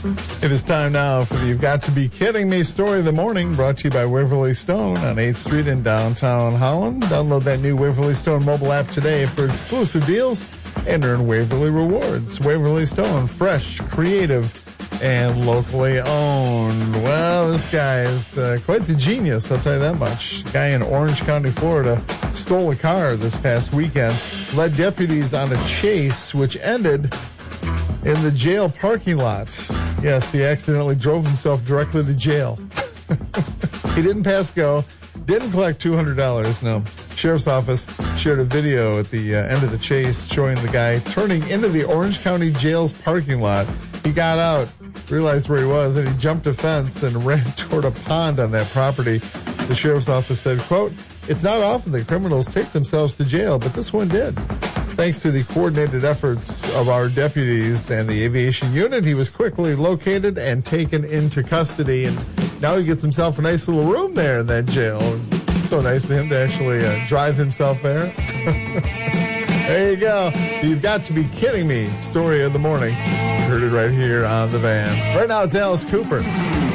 It is time now for the You've Got to Be Kidding Me story of the morning, brought to you by Waverly Stone on 8th Street in downtown Holland. Download that new Waverly Stone mobile app today for exclusive deals and earn Waverly Rewards. Waverly Stone, fresh, creative, and locally owned. Well, this guy is quite the genius, I'll tell you that much. Guy in Orange County, Florida, stole a car this past weekend, led deputies on a chase which ended in the jail parking lot. Yes, he accidentally drove himself directly to jail. He didn't pass go, didn't collect $200, no. Sheriff's Office shared a video at the end of the chase showing the guy turning into the Orange County Jail's parking lot. He got out, realized where he was, and he jumped a fence and ran toward a pond on that property. The Sheriff's Office said, quote, "It's not often that criminals take themselves to jail, but this one did. Thanks to the coordinated efforts of our deputies and the aviation unit, he was quickly located and taken into custody, and now he gets himself a nice little room there in that jail. It's so nice of him to actually drive himself there." There you go. You've Got to Be Kidding Me. Story of the morning. You heard it right here on The Van. Right now it's Alice Cooper.